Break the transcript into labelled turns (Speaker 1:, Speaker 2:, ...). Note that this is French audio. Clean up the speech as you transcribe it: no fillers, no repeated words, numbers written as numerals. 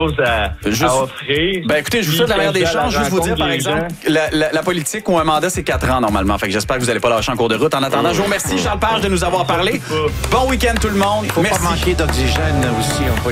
Speaker 1: à offrir.
Speaker 2: Ben écoutez, je vous souhaite la meilleure des chances. Juste vous dire, par exemple, la politique ou un mandat, c'est 4 ans normalement. Fait que j'espère que vous n'allez pas lâcher en cours de route. En attendant, je vous remercie, Charles Page, de nous avoir parlé. Bon week-end tout le monde.
Speaker 3: Il ne faut pas manquer d'oxygène aussi.